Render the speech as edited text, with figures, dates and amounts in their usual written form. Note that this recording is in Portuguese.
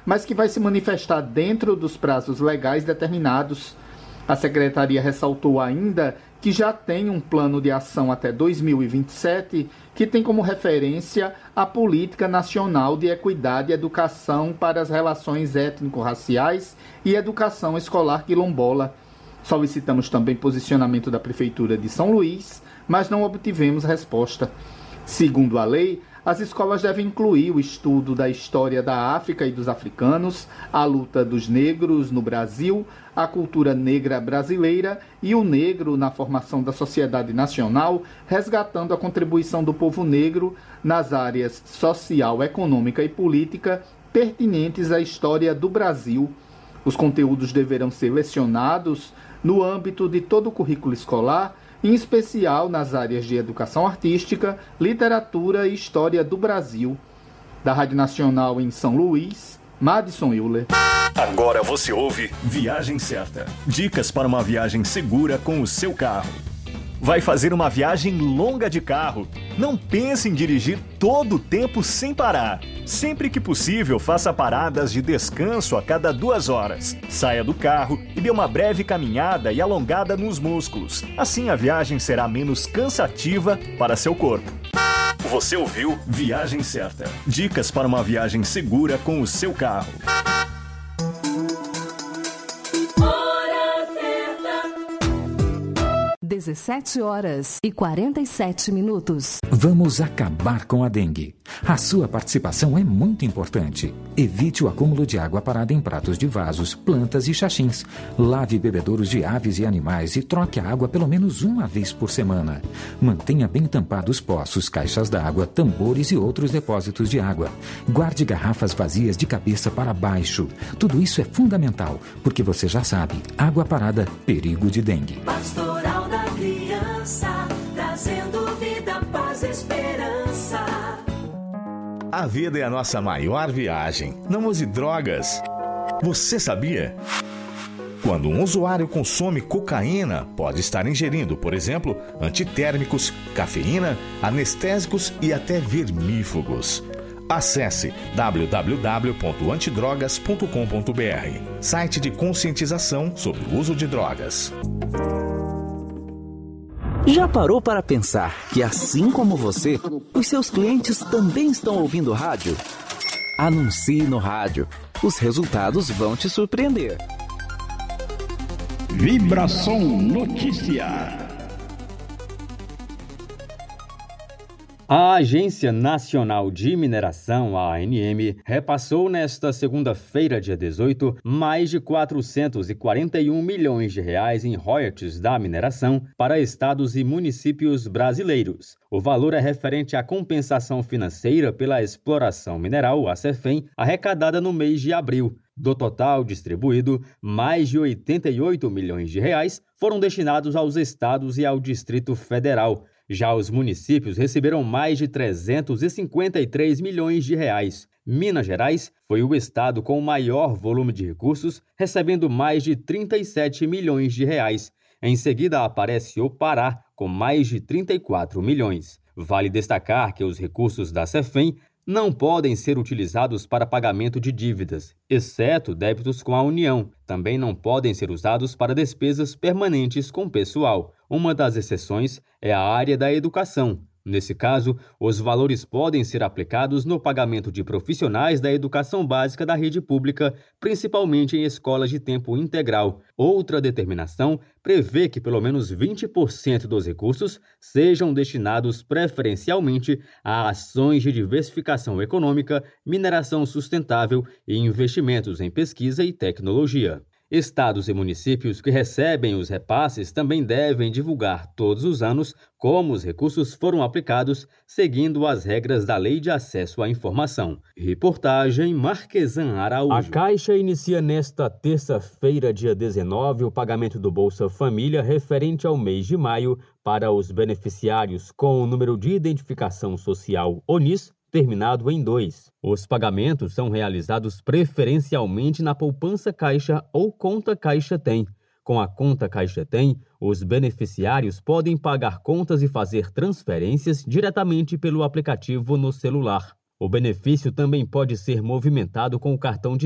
mas que vai se manifestar dentro dos prazos legais determinados. A Secretaria ressaltou ainda que já tem um plano de ação até 2027, que tem como referência a Política Nacional de Equidade e Educação para as Relações Étnico-Raciais e Educação Escolar Quilombola. Solicitamos também posicionamento da Prefeitura de São Luís, mas não obtivemos resposta. Segundo a lei, as escolas devem incluir o estudo da história da África e dos africanos, a luta dos negros no Brasil, a cultura negra brasileira e o negro na formação da sociedade nacional, resgatando a contribuição do povo negro nas áreas social, econômica e política pertinentes à história do Brasil. Os conteúdos deverão ser lecionados no âmbito de todo o currículo escolar, em especial nas áreas de educação artística, literatura e história do Brasil. Da Rádio Nacional em São Luís, Madison Euler. Agora você ouve Viagem Certa. Dicas para uma viagem segura com o seu carro. Vai fazer uma viagem longa de carro? Não pense em dirigir todo o tempo sem parar. Sempre que possível, faça paradas de descanso a cada 2 horas. Saia do carro e dê uma breve caminhada e alongada nos músculos. Assim a viagem será menos cansativa para seu corpo. Você ouviu Viagem Certa. Dicas para uma viagem segura com o seu carro. 17h47. Vamos acabar com a dengue. A sua participação é muito importante. Evite o acúmulo de água parada em pratos de vasos, plantas e xaxins. Lave bebedouros de aves e animais e troque a água pelo menos uma vez por semana. Mantenha bem tampados poços, caixas d'água, tambores e outros depósitos de água. Guarde garrafas vazias de cabeça para baixo. Tudo isso é fundamental, porque você já sabe, água parada, perigo de dengue. Pastoral da Criança, trazendo vida, paz e esperança. A vida é a nossa maior viagem. Não use drogas. Você sabia? Quando um usuário consome cocaína, pode estar ingerindo, por exemplo, antitérmicos, cafeína, anestésicos e até vermífugos. Acesse www.antidrogas.com.br, site de conscientização sobre o uso de drogas. Já parou para pensar que, assim como você, os seus clientes também estão ouvindo rádio? Anuncie no rádio. Os resultados vão te surpreender. Vibração Notícia. A Agência Nacional de Mineração, a ANM, repassou nesta segunda-feira, dia 18, mais de 441 milhões de reais em royalties da mineração para estados e municípios brasileiros. O valor é referente à compensação financeira pela exploração mineral, a CEFEM, arrecadada no mês de abril. Do total distribuído, mais de 88 milhões de reais foram destinados aos estados e ao Distrito Federal. Já os municípios receberam mais de 353 milhões de reais. Minas Gerais foi o estado com o maior volume de recursos, recebendo mais de 37 milhões de reais. Em seguida aparece o Pará, com mais de 34 milhões. Vale destacar que os recursos da CEFEM não podem ser utilizados para pagamento de dívidas, exceto débitos com a União. Também não podem ser usados para despesas permanentes com pessoal. Uma das exceções é a área da educação. Nesse caso, os valores podem ser aplicados no pagamento de profissionais da educação básica da rede pública, principalmente em escolas de tempo integral. Outra determinação prevê que pelo menos 20% dos recursos sejam destinados preferencialmente a ações de diversificação econômica, mineração sustentável e investimentos em pesquisa e tecnologia. Estados e municípios que recebem os repasses também devem divulgar todos os anos como os recursos foram aplicados, seguindo as regras da Lei de Acesso à Informação. Reportagem Marquesan Araújo. A Caixa inicia nesta terça-feira, dia 19, o pagamento do Bolsa Família referente ao mês de maio para os beneficiários com o número de identificação social ONIS terminado em 2. Os pagamentos são realizados preferencialmente na poupança Caixa ou conta Caixa Tem. Com a conta Caixa Tem, os beneficiários podem pagar contas e fazer transferências diretamente pelo aplicativo no celular. O benefício também pode ser movimentado com o cartão de